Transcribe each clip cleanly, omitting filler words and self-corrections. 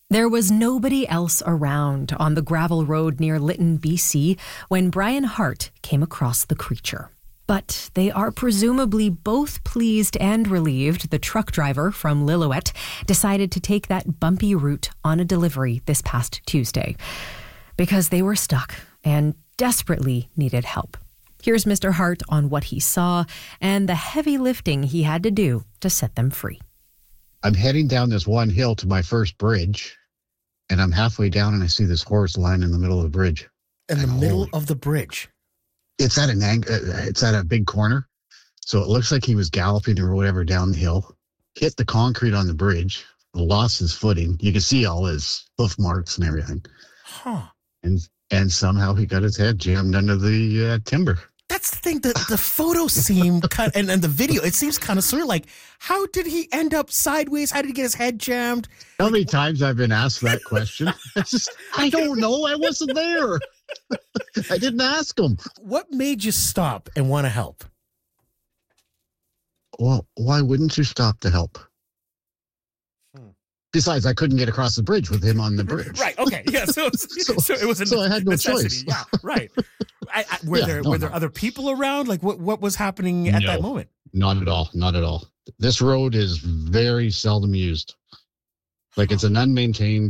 There was nobody else around on the gravel road near Lytton, BC, when Brian Hart came across the creature. But they are presumably both pleased and relieved the truck driver from Lillooet decided to take that bumpy route on a delivery this past Tuesday, because they were stuck and desperately needed help. Here's Mr. Hart on what he saw and the heavy lifting he had to do to set them free. I'm heading down this one hill to my first bridge, and I'm halfway down and I see this horse lying in the middle of the bridge. In the middle of the bridge? It's at it's at a big corner. So it looks like he was galloping or whatever down the hill, hit the concrete on the bridge, lost his footing. You can see all his hoof marks and everything. Huh. And somehow he got his head jammed under the timber. That's the thing. The photos seem and the video, it seems kind of surreal. Like, how did he end up sideways? How did he get his head jammed? How many times I've been asked that question? I don't know. I wasn't there. I didn't ask him. What made you stop and want to help? Well, why wouldn't you stop to help? Besides, I couldn't get across the bridge with him on the bridge. Right. Okay. Yeah. So it was I had no choice. Yeah. Right. Were there other people around? Like, what was happening at that moment? Not at all. Not at all. This road is very seldom used. Like, it's an unmaintained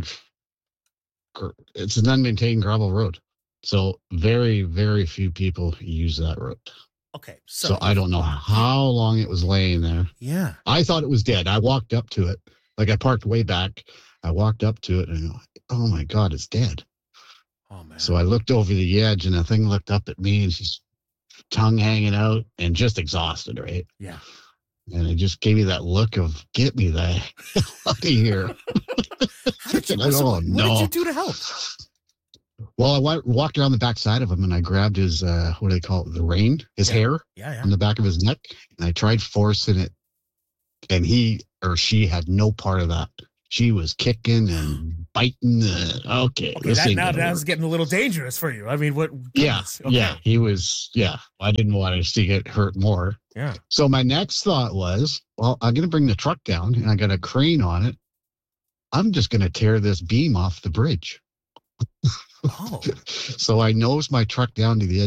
gravel road. So very, very few people use that road. Okay. So I don't know how long it was laying there. Yeah. I thought it was dead. I walked up to it. Like, I parked way back. I walked up to it and I'm like, oh my God, it's dead. Oh man. So I looked over the edge and the thing looked up at me and she's tongue hanging out and just exhausted, right? Yeah. And it just gave me that look of, get me the hell out of here. What did you do to help? Well, I walked around the back side of him and I grabbed his, what do they call it? The rein, his hair on the back of his neck. And I tried forcing it. And he or she had no part of that. She was kicking and biting. Okay, that was getting a little dangerous for you. I mean, what? Yeah, okay. Yeah, he was. Yeah, I didn't want to see it hurt more. Yeah. So my next thought was, well, I'm going to bring the truck down, and I got a crane on it. I'm just going to tear this beam off the bridge. Oh. So I nosed my truck down to the edge